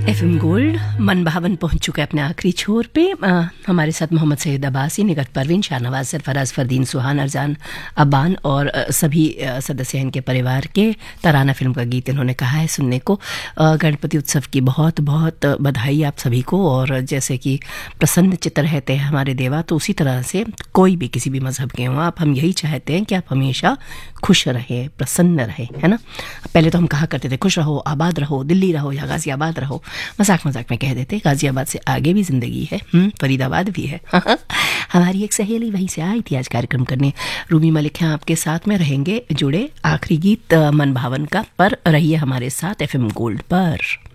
FM gold मन भावन पहुंच चुका है अपने आखिरी छोर पे। हमारे साथ मोहम्मद सईद अब्बासी, निगत परवीन, शाहनवाज, सरफराज, फरदीन, सुहान, अरजान, अब्बान और सभी सदस्य इनके परिवार के तराना फिल्म का गीत इन्होंने कहा है सुनने को। गणपति उत्सव की बहुत बहुत बधाई आप सभी को। और जैसे कि प्रसन्न चित्त रहते हैं हमारे देवा, तो उसी तरह से कोई भी किसी भी मजहब के हों आप, हम यही चाहते हैं कि आप हमेशा खुश रहें, प्रसन्न रहें, है ना। पहले तो हम कहा करते थे खुश रहो, आबाद रहो, दिल्ली रहो या गाजियाबाद रहो, मजाक मजाक में कह देते गाजियाबाद से आगे भी जिंदगी है, फरीदाबाद भी है। हमारी एक सहेली वहीं से आई थी आज कार्यक्रम करने। रूबी मलिक हैं आपके साथ में, रहेंगे जुड़े। आखिरी गीत मन भावन का, पर रहिए हमारे साथ एफएम गोल्ड पर।